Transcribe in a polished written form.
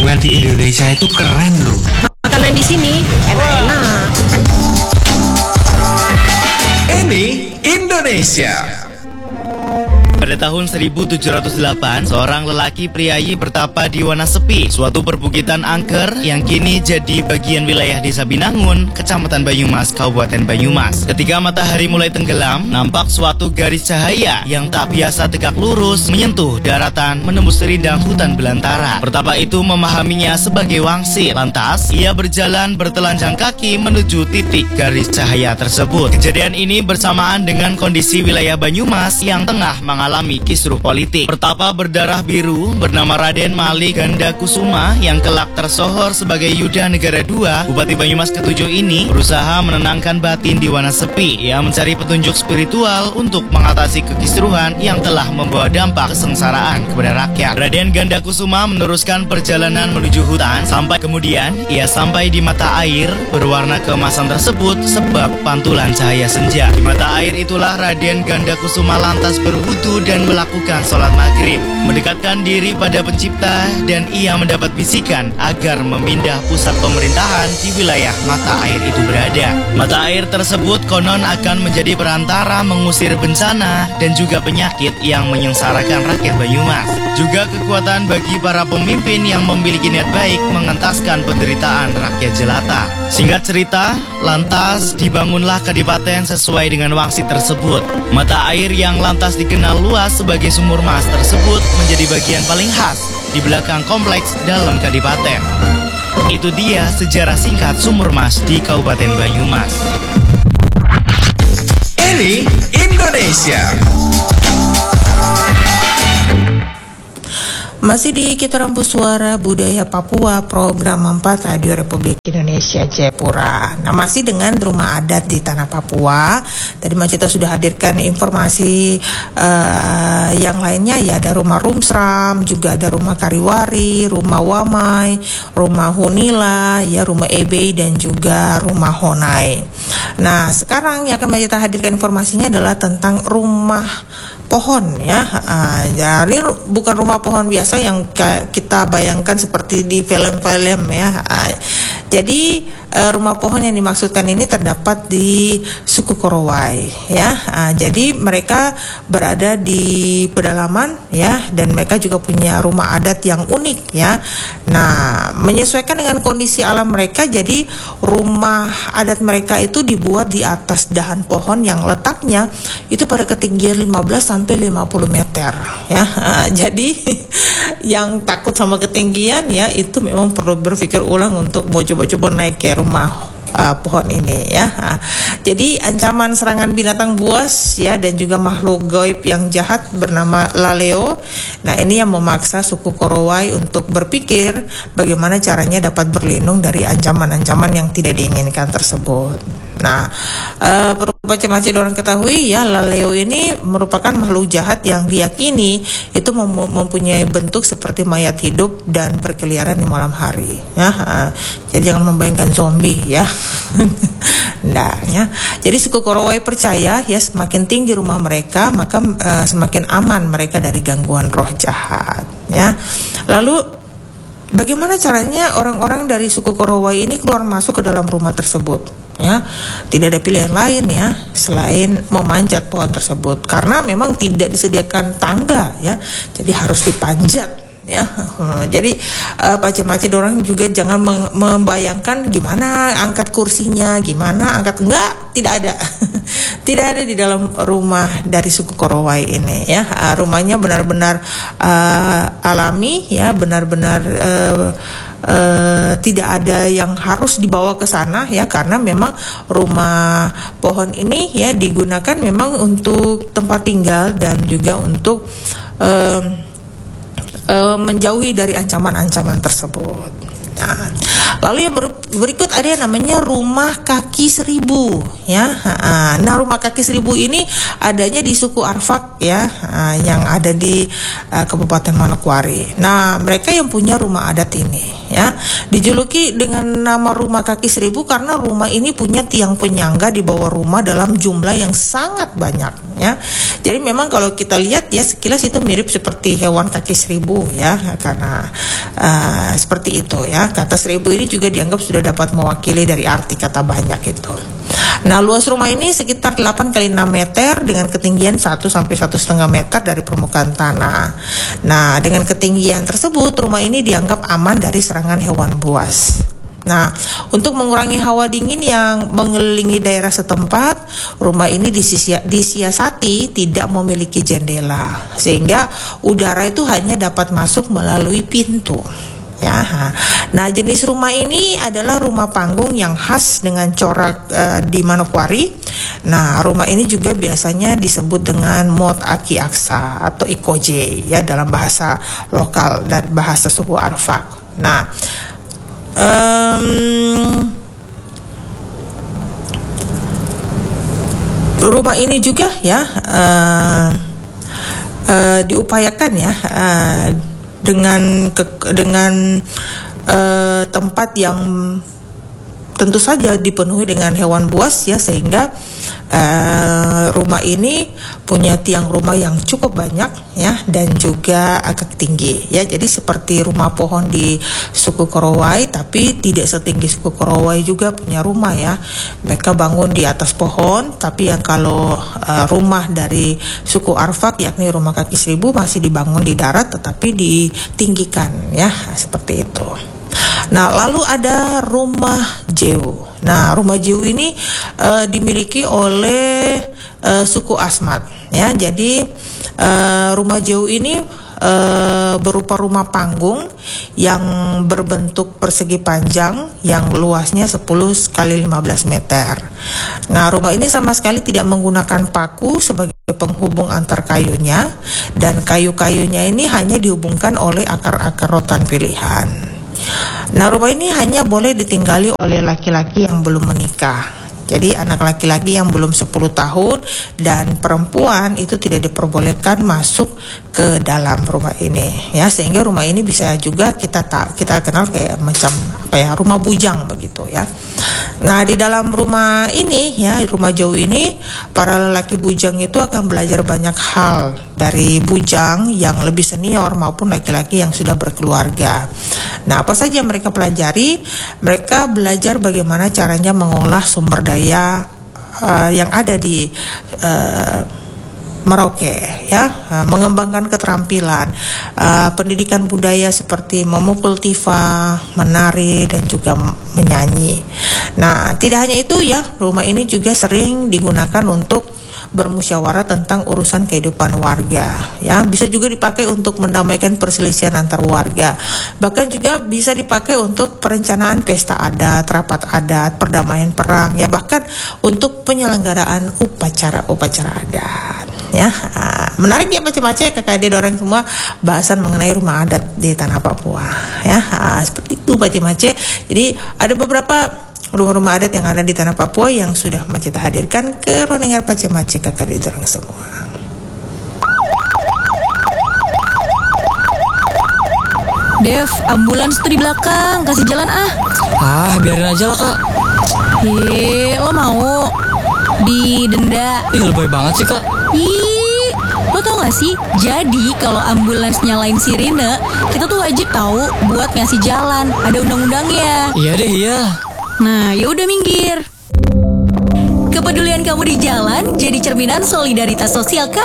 makanan di Indonesia itu keren loh. Makanan di sini enak-enak. Ini Indonesia. Pada tahun 1708, seorang lelaki priayi bertapa di Wonosepi, suatu perbukitan angker yang kini jadi bagian wilayah Desa Binangun, Kecamatan Banyumas, Kabupaten Banyumas. Ketika matahari mulai tenggelam, nampak suatu garis cahaya yang tak biasa tegak lurus menyentuh daratan menembus rindang hutan belantara. Pertapa itu memahaminya sebagai wangsit. Lantas, ia berjalan bertelanjang kaki menuju titik garis cahaya tersebut. Kejadian ini bersamaan dengan kondisi wilayah Banyumas yang tengah mengalami kisruh politik. Pertapa berdarah biru bernama Raden Malik Ganda Kusuma yang kelak tersohor sebagai Yuda Negara II, Bupati Banyumas ke-7 ini berusaha menenangkan batin di Wonosepi. Ia mencari petunjuk spiritual untuk mengatasi kekisruhan yang telah membawa dampak kesengsaraan kepada rakyat. Raden Ganda Kusuma meneruskan perjalanan menuju hutan sampai kemudian ia sampai di mata air berwarna keemasan tersebut sebab pantulan cahaya senja. Di mata air itulah Raden Ganda Kusuma lantas berwudu dan melakukan sholat maghrib, mendekatkan diri pada pencipta, dan ia mendapat bisikan agar memindah pusat pemerintahan di wilayah mata air itu berada. Mata air tersebut konon akan menjadi perantara mengusir bencana dan juga penyakit yang menyengsarakan rakyat Banyumas. Juga kekuatan bagi para pemimpin yang memiliki niat baik mengentaskan penderitaan rakyat jelata. Singkat cerita, lantas dibangunlah kadipaten sesuai dengan wangsit tersebut. Mata air yang lantas dikenal luas sebagai sumur mas tersebut menjadi bagian paling khas di belakang kompleks dalam kadipaten. Itu dia sejarah singkat sumur mas di Kabupaten Banyumas. Ini Indonesia. Masih di Kita Rambu Suara Budaya Papua, program 4 Radio Republik Indonesia Jayapura. Nah, masih dengan rumah adat di tanah Papua. Tadi Macita sudah hadirkan informasi yang lainnya, ya ada rumah Rumsram, juga ada rumah Kariwari, rumah Wamai, rumah Hunila, ya rumah Ebei dan juga rumah Honai. Nah, sekarang yang akan Macita hadirkan informasinya adalah tentang rumah pohon, ya. Jadi bukan rumah pohon biasa yang kita bayangkan seperti di film-film, ya. Jadi rumah pohon yang dimaksudkan ini terdapat di suku Korowai, ya. Jadi mereka berada di pedalaman, ya, dan mereka juga punya rumah adat yang unik, ya. Nah, menyesuaikan dengan kondisi alam mereka, jadi rumah adat mereka itu dibuat di atas dahan pohon yang letaknya itu pada ketinggian 15 sampai 50 meter, ya. Jadi yang takut sama ketinggian, ya, itu memang perlu berpikir ulang untuk mau coba-coba naik ke rumah pohon ini, ya. Jadi ancaman serangan binatang buas, ya, dan juga makhluk gaib yang jahat bernama Laleo. Nah, ini yang memaksa suku Korowai untuk berpikir bagaimana caranya dapat berlindung dari ancaman-ancaman yang tidak diinginkan tersebut. Nah, perlu macam-macam orang ketahui, ya, Laleo ini merupakan makhluk jahat yang diyakini itu mempunyai bentuk seperti mayat hidup dan berkeliaran di malam hari, ya. Jadi jangan membayangkan zombie, ya. Nah, ya. Jadi suku Korowai percaya, ya, semakin tinggi rumah mereka maka semakin aman mereka dari gangguan roh jahat, ya. Lalu bagaimana caranya orang-orang dari suku Korowai ini keluar masuk ke dalam rumah tersebut? Ya, tidak ada pilihan lain, ya, selain memanjat pohon tersebut karena memang tidak disediakan tangga, ya, jadi harus dipanjat, ya. Jadi macam-macam orang juga jangan membayangkan gimana angkat kursinya, gimana angkat, tidak ada. Tidak ada di dalam rumah dari suku Korowai ini, ya. Rumahnya benar-benar alami, ya, benar-benar tidak ada yang harus dibawa ke sana, ya, karena memang rumah pohon ini, ya, digunakan memang untuk tempat tinggal dan juga untuk menjauhi dari ancaman-ancaman tersebut. Nah, lalu yang berikut ada yang namanya Rumah Kaki Seribu ya. Nah, Rumah Kaki Seribu ini adanya di suku Arfak ya, yang ada di Kabupaten Manokwari. Nah, mereka yang punya rumah adat ini ya dijuluki dengan nama Rumah Kaki Seribu karena rumah ini punya tiang penyangga di bawah rumah dalam jumlah yang sangat banyak ya. Jadi memang kalau kita lihat ya sekilas itu mirip seperti hewan kaki seribu ya, karena seperti itu ya. Kata seribu ini juga dianggap sudah dapat mewakili dari arti kata banyak itu. Nah, luas rumah ini sekitar 8 kali 6 meter dengan ketinggian 1 sampai 1,5 meter dari permukaan tanah. Nah, dengan ketinggian tersebut rumah ini dianggap aman dari serangan hewan buas. Nah, untuk mengurangi hawa dingin yang mengelilingi daerah setempat, rumah ini disiasati tidak memiliki jendela, sehingga udara itu hanya dapat masuk melalui pintu. Ya, nah jenis rumah ini adalah rumah panggung yang khas dengan corak di Manokwari. Nah, rumah ini juga biasanya disebut dengan Mot Aki Aksa atau Ikoje ya dalam bahasa lokal dan bahasa suku Arfak. Nah, rumah ini juga ya diupayakan ya dengan tempat yang tentu saja dipenuhi dengan hewan buas ya, sehingga rumah ini punya tiang rumah yang cukup banyak ya dan juga agak tinggi ya. Jadi seperti rumah pohon di suku Korowai, tapi tidak setinggi suku Korowai juga punya rumah ya. Mereka bangun di atas pohon, tapi yang kalau rumah dari suku Arfak yakni Rumah Kaki Seribu masih dibangun di darat tetapi ditinggikan ya, seperti itu. Nah, lalu ada Rumah Jeu. Nah, Rumah Jeu ini dimiliki oleh suku Asmat ya. Jadi Rumah Jeu ini berupa rumah panggung yang berbentuk persegi panjang yang luasnya 10 kali 15 meter. Nah, rumah ini sama sekali tidak menggunakan paku sebagai penghubung antar kayunya, dan kayu-kayunya ini hanya dihubungkan oleh akar-akar rotan pilihan. Nah, rumah ini hanya boleh ditinggali oleh laki-laki yang belum menikah. Jadi anak laki-laki yang belum 10 tahun dan perempuan itu tidak diperbolehkan masuk ke dalam rumah ini ya, sehingga rumah ini bisa juga kita kenal kayak macam rumah bujang begitu ya. Nah, di dalam rumah ini ya, Rumah Jeu ini, para lelaki bujang itu akan belajar banyak hal dari bujang yang lebih senior maupun laki-laki yang sudah berkeluarga. Nah, apa saja mereka pelajari? Mereka belajar bagaimana caranya mengolah sumber daya yang ada di Merauke ya, mengembangkan keterampilan pendidikan budaya seperti memukul tifa, menari dan juga menyanyi. Nah, tidak hanya itu ya, rumah ini juga sering digunakan untuk bermusyawarah tentang urusan kehidupan warga ya. Bisa juga dipakai untuk mendamaikan perselisihan antar warga. Bahkan juga bisa dipakai untuk perencanaan pesta adat, rapat adat, perdamaian perang ya, bahkan untuk penyelenggaraan upacara-upacara adat ya. Menarik ya macam-macam kakak adik orang semua bahasan mengenai rumah adat di tanah Papua ya. Seperti itu macam-macam. Jadi ada beberapa rumah-rumah adat yang ada di tanah Papua yang sudah kita hadirkan ke Ronengar Pace-Mace kakak adik orang semua. Dev, ambulans tuh di belakang, kasih jalan ah. Biarin aja lah kak. Lo mau didenda? Lebay banget sih kak. Lo tau gak sih? Jadi kalau ambulans nyalain sirine, kita tuh wajib tahu buat ngasih jalan. Ada undang-undangnya. Iya deh, iya. Nah, ya udah minggir. Kepedulian kamu di jalan jadi cerminan solidaritas sosial